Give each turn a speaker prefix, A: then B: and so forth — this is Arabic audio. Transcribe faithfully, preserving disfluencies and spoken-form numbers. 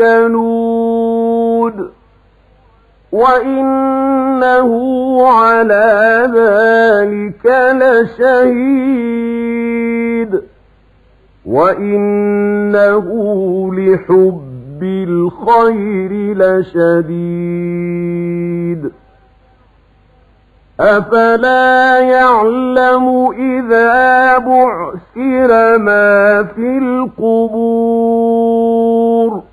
A: كنود وإنه على ذلك لشهيد وإنه لحب الخير لشديد أفلا يعلم إذا بعثر ما في القبور